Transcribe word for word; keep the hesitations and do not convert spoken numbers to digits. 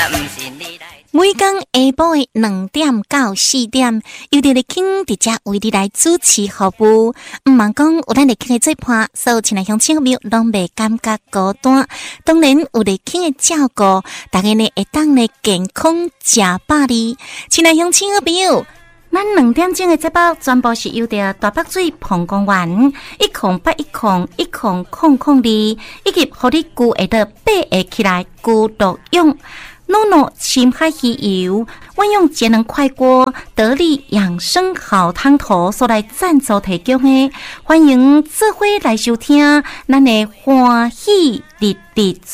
每天下晡的两點到四點，由佇立慶佇遮為你來主持服務。毋茫講有咱立慶的做伴，所有親愛鄉親朋友攏袂感覺孤單。當然有立慶的照顧，大家呢會當呢健康食飽哩。親愛鄉親朋友，咱兩點鐘的節目全部是由着大北水澎公園一空八一空一空空空哩，以及互你具會得八個起來具作用。諾諾深海魚油，運用節能快鍋得力養生好湯頭所來贊助提供的，歡迎做伙來收聽咱的歡喜日日